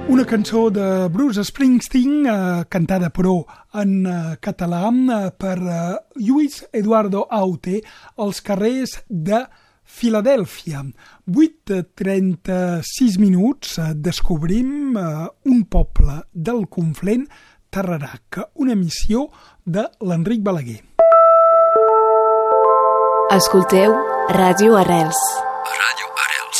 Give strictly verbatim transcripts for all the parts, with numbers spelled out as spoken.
Una cançó de Bruce Springsteen, eh, cantada però en eh, català eh, per eh, Lluís Eduardo Aute, als carrers de Filadèlfia. vuit i trenta-sis minuts, eh, descobrim eh, un poble del Conflent, Tarerac, una emissió de l'Enric Balaguer. Escolteu Ràdio Arrels. Ràdio Arrels.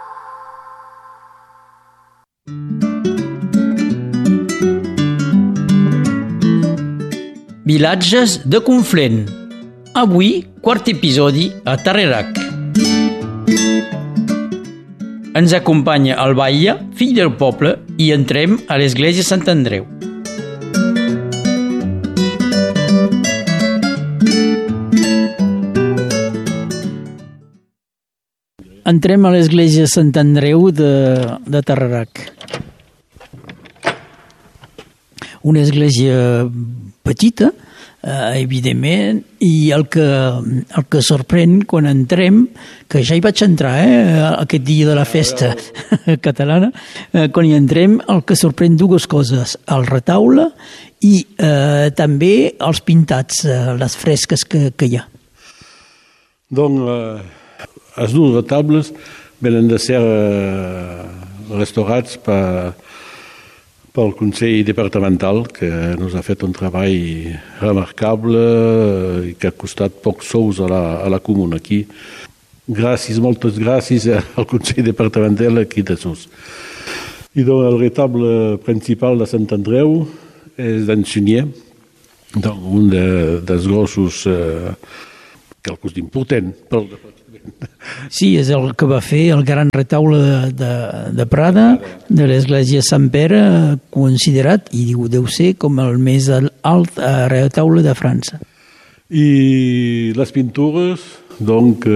Vilatges de Conflent. Avui, quart episodi a Tarerac. Ens acompanya el Batlle, fill del poble, i entrem a l'església Sant Andreu. Entrem a l'església Sant Andreu de, de Tarerac. Una església petita, eh, evidentment, i el que, el que sorprèn quan entrem, que ja hi vaig entrar, eh, aquest dia de la festa catalana, eh, quan hi entrem, el que sorprèn dues coses, el retaule i eh, també els pintats, eh, les fresques que, que hi ha. Donc, eh, els dos retables venen de ser eh, restaurats per pel Consell Departamental, que ens ha fet un treball remarcable i que ha costat pocs sous a la, a la comuna aquí. Gràcies, moltes gràcies al Consell Departamental aquí de Sos. I doncs el retable principal de Sant Andreu és d'en Sunyer, donc un de, dels grossos, eh, quelcos d'important pel departament. Sí, és el que va fer el gran retaule de, de, de Prada, de l'església Sant Pere, considerat, i diu, deu ser com el més alt retaule de França. I les pintures, doncs,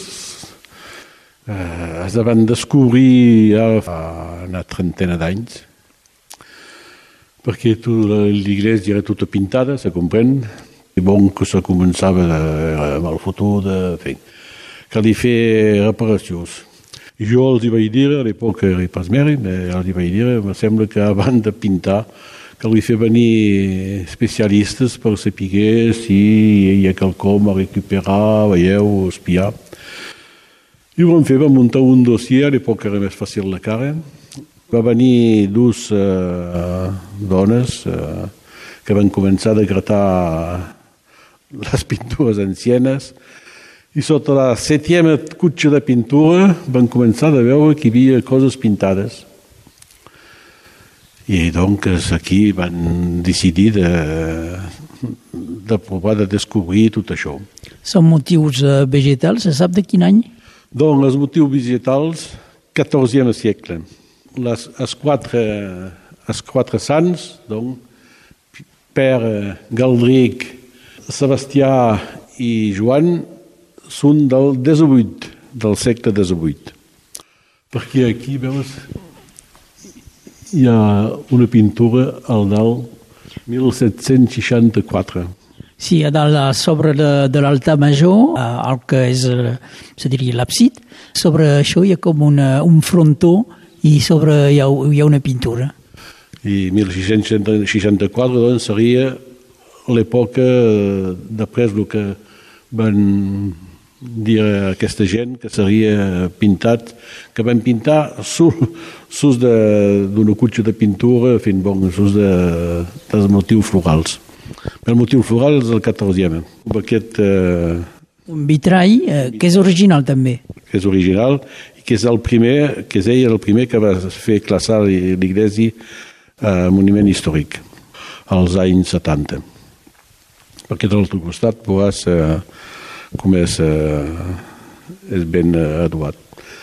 eh, es van descobrir ja fa una trentena d'anys, perquè l'església era tota pintada, se comprèn, i bon que se començava amb el futur de fer. Calia fer reparacions. Jo els hi vaig dir, a l'època era pas meri, els hi vaig dir, em sembla que abans de pintar calia fer venir especialistes per saber si hi ha quelcom a recuperar, veieu, espiar. I ho vam fer, vam muntar un dossier, a l'època era més fàcil la cara. Va venir dues eh, dones eh, que van començar a gratar les pintures ancianes. I sota la setiema cutxa de pintura van començar a veure que hi havia coses pintades. I doncs aquí van decidir de, de provar de descobrir tot això. Són motius vegetals, se sap de quin any? Doncs els motius vegetals, catorzè segle. Les, els, quatre, els quatre sants, doncs, Pere, Galdric, Sebastià i Joan, són del divuit, del segle divuit. Perquè aquí, veus, hi ha una pintura al dalt mil set-cents seixanta-quatre. Sí, a dalt, a sobre de, de l'altar major, el que és, se diria, l'absid, sobre això hi ha com una, un frontó i sobre hi ha, hi ha una pintura. I mil sis-cents seixanta-quatre, doncs, seria l'època després el que van dir a aquesta gent que seria pintat, que van pintar sus d'una cutxa de pintura fins bon, sus de, dels motius florals. El motiu floral és el catorzè. Aquest, eh, un vitrall eh, que és original també. Que és original i que és el primer, que és ell el primer que va fer classar l'església a monument històric als anys setanta. Perquè de l'altre costat veuràs eh, com és, eh, és ben eh, aduat.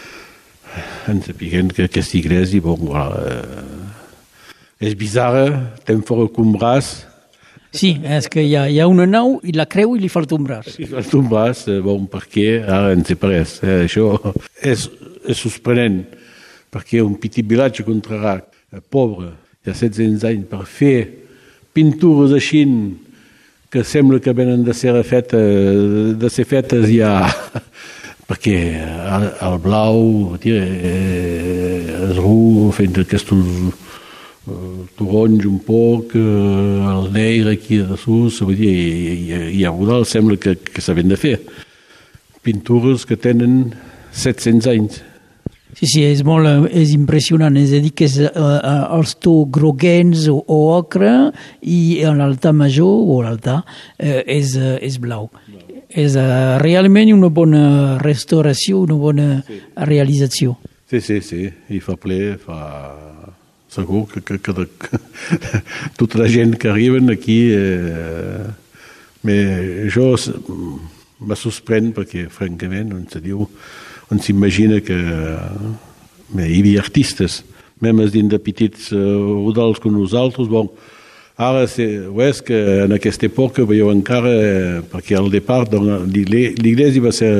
Ens sapiguem que aquesta iglesia, bon, voilà, eh, és bizarra, té fora com un braç. Sí, és que hi ha, hi ha una nau i la creu i li falta un braç. Li falta un braç, eh, bon, perquè ara ens separés. Eh, això és, és sorprenent, perquè un petit vilatge contra eh, pobre, hi ha set-cents anys per fer pintures així que sembla que venen de ser fetes, de ser fetes ja, perquè el blau, el ru, fent aquests uh, taronys un poc, uh, el negre aquí de sus, vull dir, i, i, i a Rodal sembla que, que s'havien de fer. Pintures que tenen set-cents anys. Sí, sí, és molt és impressionant, és a dir, que és, uh, els tons groguents o, o ocre i l'altar major o l'altar uh, és, uh, és blau. No. És uh, realment una bona restauració, una bona sí. realització. Sí, sí, sí, i fa ple, fa... Segur que, que, que, que tota la gent que arriben aquí... Eh, me, jo me sorprèn perquè, francament, on se diu... on s'imagina que bé, hi havia artistes, même dins de petits uh, rodals com nosaltres. Bon, ara ho és que en aquesta època veieu encara, eh, perquè al depart l'Iglésia va ser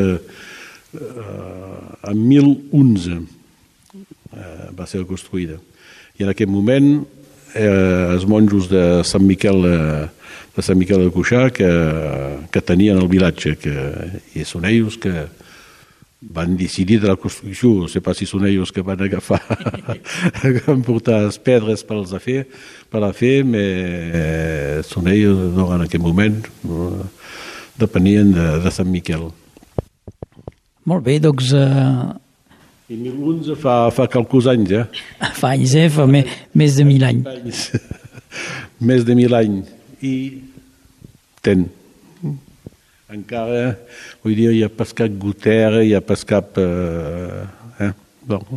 uh, en mil onze uh, va ser construïda. I en aquest moment eh, els monjos de Sant Miquel de Sant Miquel de Cuixà que, que tenien el vilatge, que, i són ells que van decidir de la construcció. No sé pas si són ells que van agafar que van portar les pedres per a fer, per a fer, però són ells en aquell moment depenien de, de Sant Miquel. Molt bé, doncs... Uh... I mil onze fa, fa qualcus anys, eh? Fa anys, eh? Fa me, més de mil anys. anys. Més de mil anys. I ten. Encara, vull dir, hi ha pas cap gotera, hi ha pas cap... Eh, eh? Bon.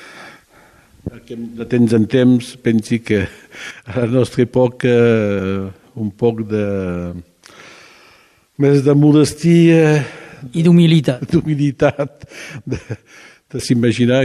De temps en temps, pensi que a la nostra època un poc de... més de modestia... I d'humilitat. D'humilitat, de, de s'imaginar